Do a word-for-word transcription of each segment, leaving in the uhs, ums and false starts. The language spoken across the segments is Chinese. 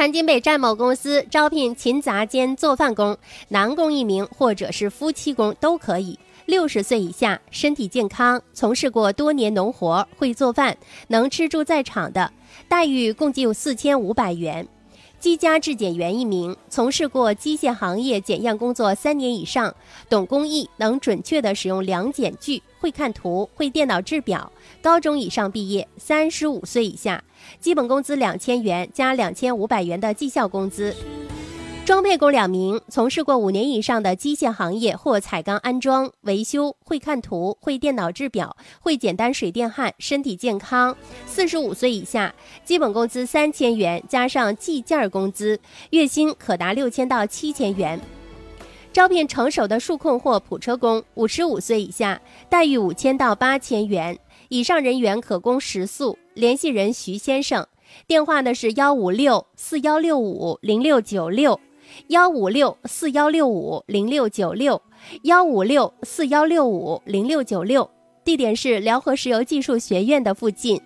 川津北站某公司招聘勤杂间做饭工，男工一名或者是夫妻工都可以。六十岁以下，身体健康，从事过多年农活，会做饭，能吃住在厂的，待遇共计有四千五百元。机加质检员一名，从事过机械行业检验工作三年以上，懂工艺，能准确地使用量检具，会看图，会电脑制表，高中以上毕业，三十五岁以下，基本工资两千元加两千五百元的绩效工资。装配工两名，从事过五年以上的机械行业或彩钢安装、维修，会看图，会电脑制表，会简单水电焊，身体健康，四十五岁以下，基本工资三千元加上计件工资，月薪可达六千到七千元。招聘成熟的数控或普车工，五十五岁以下，待遇五千到八千元，以上人员可供食宿。联系人徐先生，电话呢是幺五六四幺六五零六九六。幺五六四幺六五零六九六，幺五六四幺六五零六九六，地点是辽河石油技术学院的附近。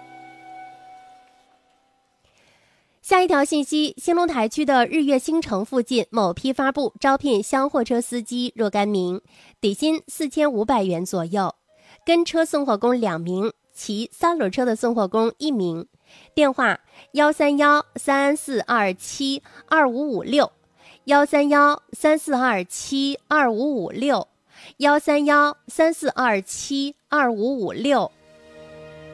下一条信息，兴隆台区的日月星城附近某批发部招聘厢货车司机若干名，底薪四千五百元左右，跟车送货工两名，骑三轮车的送货工一名。电话幺三幺三四二七二五五六，幺三幺三四二七二五五六，幺三幺三四二七二五五六。